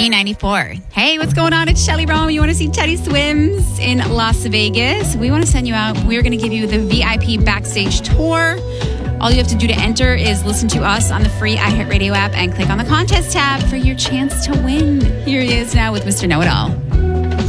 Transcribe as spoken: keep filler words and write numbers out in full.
B ninety-four. Hey, what's going on? It's Shelly Rome. You want to see Teddy Swims in Las Vegas? We want to send you out. We're going to give you the V I P backstage tour. All you have to do to enter is listen to us on the free iHeartRadio app and click on the contest tab for your chance to win. Here he is now with Mister Know-It-All.